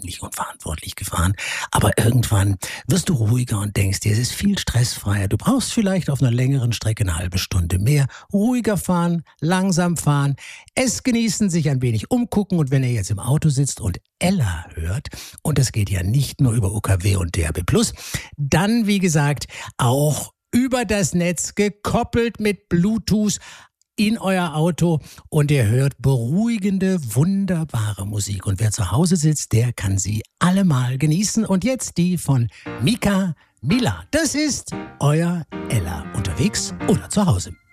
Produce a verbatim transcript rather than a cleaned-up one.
eigentlich unverantwortlich gefahren. Aber irgendwann wirst du ruhiger und denkst dir, es ist viel stressfreier. Du brauchst vielleicht auf einer längeren Strecke eine halbe Stunde mehr. Ruhiger fahren, langsam fahren, es genießen, sich ein wenig umgucken. Und wenn ihr jetzt im Auto sitzt und Ella hört, und das geht ja nicht nur über U K W und D A B plus, dann, wie gesagt, auch über das Netz, gekoppelt mit Bluetooth in euer Auto, und ihr hört beruhigende, wunderbare Musik. Und wer zu Hause sitzt, der kann sie allemal genießen. Und jetzt die von Mika Mila. Das ist euer Ella, unterwegs oder zu Hause.